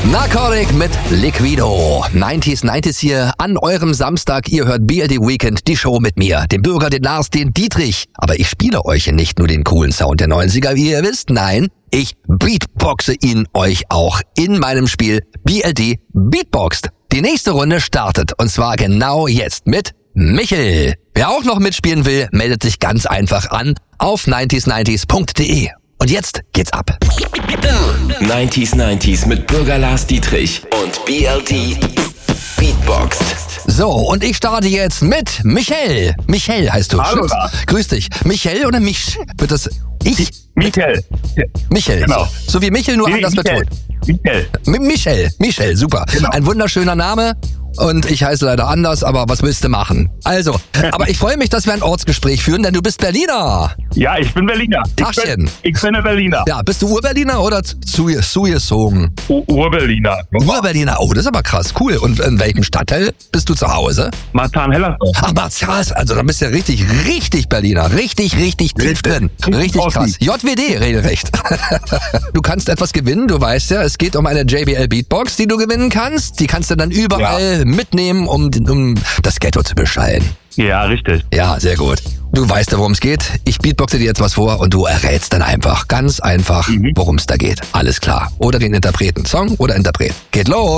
Narcotic mit Liquido. 90s hier an eurem Samstag. Ihr hört BLD Weekend, die Show mit mir, dem Bürger, den Lars, den Dietrich. Aber ich spiele euch nicht nur den coolen Sound der 90er, wie ihr wisst. Nein, ich beatboxe ihn euch auch in meinem Spiel BLD Beatboxed. Die nächste Runde startet und zwar genau jetzt mit Michel. Wer auch noch mitspielen will, meldet sich ganz einfach an auf 90s90s.de. Und jetzt geht's ab. 90s mit Bürger Lars Dietrich und BLD Beatboxed. So, und ich starte jetzt mit Michel. Michel heißt du. Hallo, Lars. Grüß dich. Michel oder Mich? Wird das ich? Michel. Michel. Genau. So wie Michel, nur anders betont. Michel, super. Genau. Ein wunderschöner Name. Und ich heiße leider anders, aber was willst du machen? Also, aber ich freue mich, dass wir ein Ortsgespräch führen, denn du bist Berliner. Ja, ich bin Berliner. Tachchen. Ich bin ein Berliner. Ja, bist du Urberliner oder zugezogen? Urberliner. Urberliner, oh, das ist aber krass, cool. Und in welchem Stadtteil bist du zu Hause? Marzahn-Hellersdorf. Ach, Marzahn, also da bist du ja richtig Berliner. Richtig tief drin. Richtig krass. JWD, regelrecht. Du kannst etwas gewinnen, du weißt ja, es geht um eine JBL Beatbox, die du gewinnen kannst. Die kannst du dann überall mitnehmen, um das Ghetto zu beschallen. Ja, richtig. Ja, sehr gut. Du weißt ja, worum es geht. Ich beatboxe dir jetzt was vor und du errätst dann einfach, ganz einfach, worum es da geht. Alles klar. Oder den Interpreten. Song oder Interpret. Geht los!